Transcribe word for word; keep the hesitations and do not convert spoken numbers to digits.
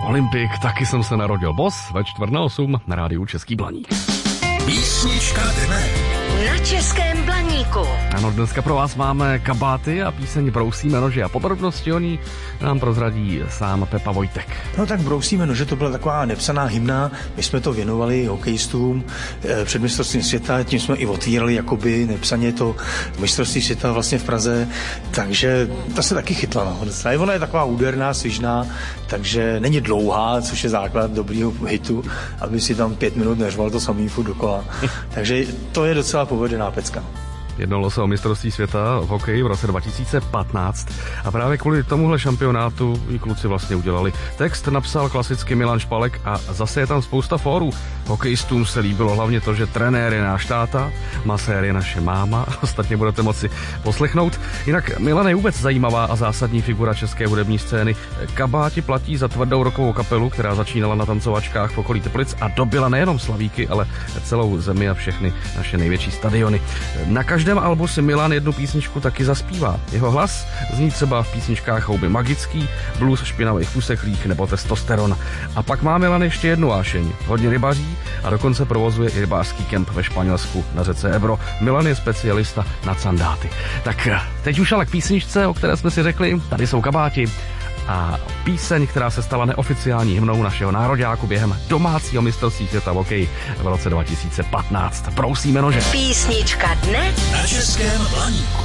Olympik, taky jsem se narodil. Boss ve čtvrt na osm na rádiu Český Blaník. Písnička dne. Na Českém Blaníku. Ano, dneska pro vás máme kabáty a píseň Brousíme nože a podrobnosti o ní nám prozradí sám Pepa Vojtek. No tak Brousíme nože, to byla taková nepsaná hymna, my jsme to věnovali hokejistům před mistrovstvím světa, tím jsme i otvírali jakoby nepsaně to mistrovství světa vlastně v Praze, takže ta se taky chytla. No. Ona je taková úderná, svižná, takže není dlouhá, což je základ dobrýho hitu, aby si tam pět minut neřval to samý furt dokola. Takže to je docela povedená pecka. Jednalo se o mistrovství světa v hokeji v roce dva tisíce patnáct a právě kvůli tomuhle šampionátu i kluci vlastně udělali. Text napsal klasicky Milan Špalek a zase je tam spousta fórů. Hokejistům se líbilo hlavně to, že trenér je náš táta, masér je naše máma, ostatně budete moci poslechnout. Jinak Milan je vůbec zajímavá a zásadní figura české hudební scény. Kabáti platí za tvrdou rockovou kapelu, která začínala na tancovačkách v okolí Teplic a dobila nejenom Slavíky, ale celou zemi a všechny naše největší stadiony. Na každém albu si Milan jednu písničku taky zaspívá. Jeho hlas zní třeba v písničkách Houby magický, Blues špinavých úseklých nebo Testosteron. A pak má Milan ještě jednu vášeň. Hodně rybaří a dokonce provozuje i rybářský kemp ve Španělsku na řece Ebro. Milan je specialista na sandáty. Tak teď už ale k písničce, o které jsme si řekli, tady jsou kabáti. A píseň, která se stala neoficiální hymnou našeho nároďáku během domácího mistrovství světa v hokeji v roce dva tisíce patnáct. Brousíme nože. Písnička dne Na Českém Blaníku.